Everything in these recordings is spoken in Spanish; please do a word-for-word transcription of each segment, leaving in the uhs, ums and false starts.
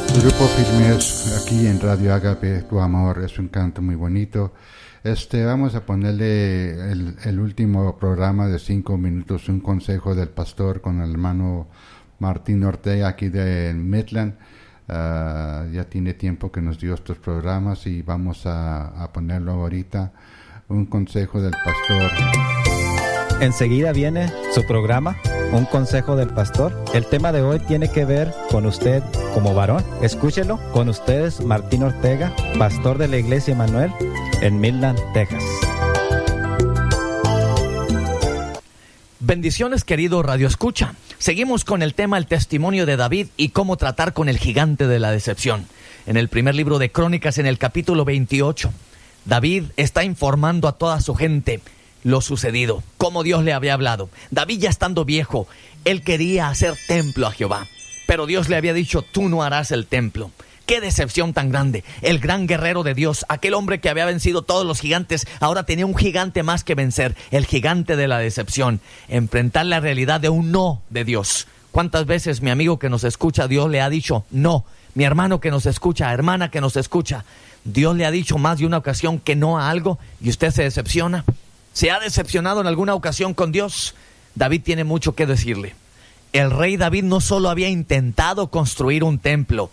Grupo Firmes, aquí en Radio Ágape, Tu Amor, es un canto muy bonito. Este, vamos a ponerle el, el último programa de cinco minutos, un consejo del pastor con el hermano Martín Ortega, aquí de Midland. Uh, ya tiene tiempo que nos dio estos programas y vamos a, a ponerlo ahorita, un consejo del pastor. Enseguida viene su programa, Un Consejo del Pastor. El tema de hoy tiene que ver con usted como varón. Escúchelo. Con ustedes, Martín Ortega, pastor de la Iglesia Emmanuel en Midland, Texas. Bendiciones, querido Radio Escucha. Seguimos con el tema, el testimonio de David y cómo tratar con el gigante de la decepción. En el primer libro de Crónicas, en el capítulo veintiocho, David está informando a toda su gente lo sucedido, cómo Dios le había hablado. David, ya estando viejo, él quería hacer templo a Jehová, pero Dios le había dicho: tú no harás el templo. ¡Qué decepción tan grande! El gran guerrero de Dios, aquel hombre que había vencido todos los gigantes, ahora tenía un gigante más que vencer, el gigante de la decepción, enfrentar la realidad de un no de Dios. ¿Cuántas veces, mi amigo que nos escucha, Dios le ha dicho no? Mi hermano que nos escucha, hermana que nos escucha, Dios le ha dicho más de una ocasión que no a algo y usted se decepciona. ¿Se ha decepcionado en alguna ocasión con Dios? David tiene mucho que decirle. El rey David no solo había intentado construir un templo,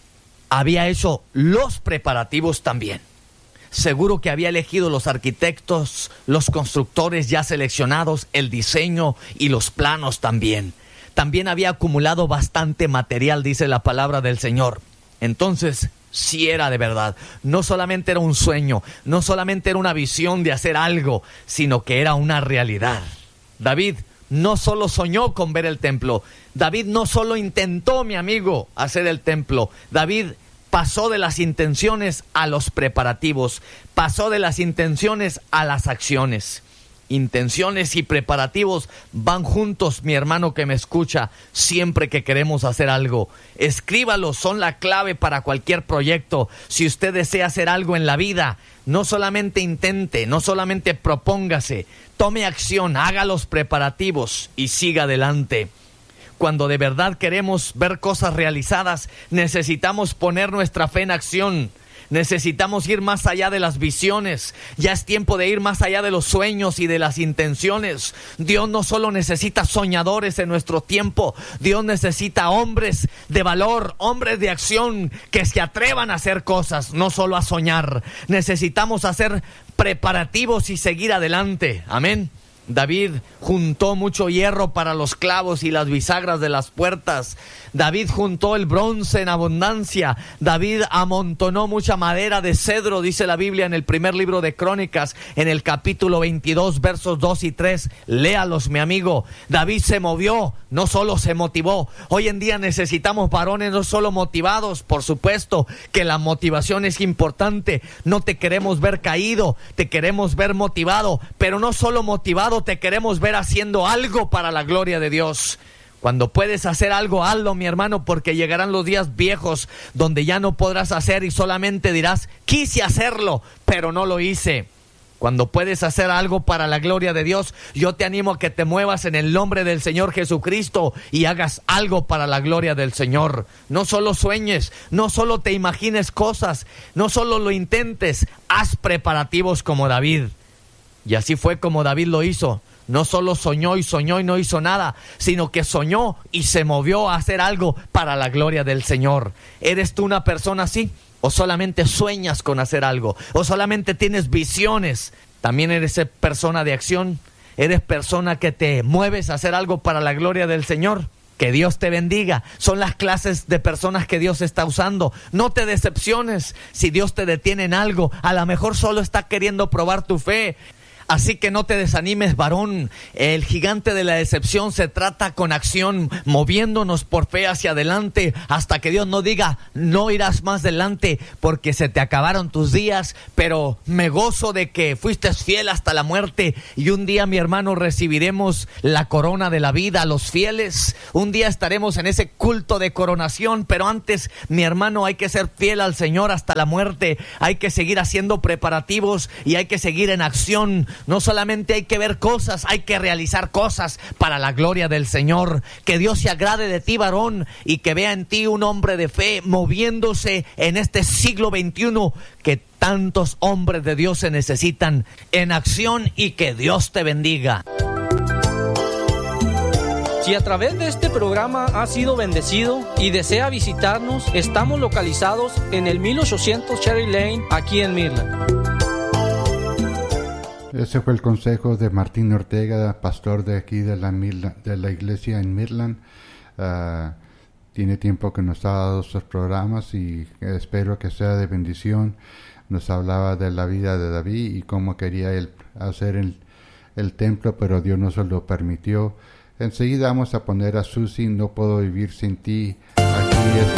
había hecho los preparativos también. Seguro que había elegido los arquitectos, los constructores ya seleccionados, el diseño y los planos también. También había acumulado bastante material, dice la palabra del Señor. Entonces, sí era de verdad. No solamente era un sueño, no solamente era una visión de hacer algo, sino que era una realidad. David no solo soñó con ver el templo, David no solo intentó, mi amigo, hacer el templo. David pasó de las intenciones a los preparativos, pasó de las intenciones a las acciones. Intenciones y preparativos van juntos, mi hermano que me escucha, siempre que queremos hacer algo. Escríbalos, son la clave para cualquier proyecto. Si usted desea hacer algo en la vida, no solamente intente, no solamente propóngase, tome acción, haga los preparativos y siga adelante. Cuando de verdad queremos ver cosas realizadas, necesitamos poner nuestra fe en acción. Necesitamos ir más allá de las visiones. Ya es tiempo de ir más allá de los sueños y de las intenciones. Dios no solo necesita soñadores en nuestro tiempo. Dios necesita hombres de valor, hombres de acción que se atrevan a hacer cosas, no solo a soñar. Necesitamos hacer preparativos y seguir adelante. Amén. David juntó mucho hierro para los clavos y las bisagras de las puertas. David juntó el bronce en abundancia. David amontonó mucha madera de cedro, dice la Biblia en el primer libro de Crónicas, en el capítulo veintidós, versos dos y tres. Léalos, mi amigo. David se movió, no solo se motivó. Hoy en día necesitamos varones no solo motivados, por supuesto que la motivación es importante. No te queremos ver caído, te queremos ver motivado, pero no solo motivado, te queremos ver haciendo algo para la gloria de Dios. Cuando puedes hacer algo, hazlo, mi hermano, porque llegarán los días viejos donde ya no podrás hacer y solamente dirás: quise hacerlo, pero no lo hice. Cuando puedes hacer algo para la gloria de Dios, yo te animo a que te muevas en el nombre del Señor Jesucristo y hagas algo para la gloria del Señor. No solo sueñes, no solo te imagines cosas, no solo lo intentes, haz preparativos como David. Y así fue como David lo hizo. No solo soñó y soñó y no hizo nada, sino que soñó y se movió a hacer algo para la gloria del Señor. ¿Eres tú una persona así? ¿O solamente sueñas con hacer algo? ¿O solamente tienes visiones? ¿También eres persona de acción? ¿Eres persona que te mueves a hacer algo para la gloria del Señor? Que Dios te bendiga. Son las clases de personas que Dios está usando. No te decepciones si Dios te detiene en algo. A lo mejor solo está queriendo probar tu fe. Así que no te desanimes, varón. El gigante de la decepción se trata con acción, moviéndonos por fe hacia adelante, hasta que Dios no diga: no irás más adelante porque se te acabaron tus días, pero me gozo de que fuiste fiel hasta la muerte. Y un día, mi hermano, recibiremos la corona de la vida, los fieles. Un día estaremos en ese culto de coronación, pero antes, mi hermano, hay que ser fiel al Señor hasta la muerte. Hay que seguir haciendo preparativos y hay que seguir en acción. No solamente hay que ver cosas, hay que realizar cosas para la gloria del Señor. Que Dios se agrade de ti, varón, y que vea en ti un hombre de fe moviéndose en este siglo veintiuno que tantos hombres de Dios se necesitan en acción, y que Dios te bendiga. Si a través de este programa ha sido bendecido y desea visitarnos, estamos localizados en el mil ochocientos Cherry Lane, aquí en Midland. Ese fue el consejo de Martín Ortega, pastor de aquí de la, de la iglesia en Midland. Uh, tiene tiempo que nos ha dado estos programas y espero que sea de bendición. Nos hablaba de la vida de David y cómo quería él hacer el, el templo, pero Dios no se lo permitió. Enseguida vamos a poner a Susi, No Puedo Vivir Sin Ti. Aquí es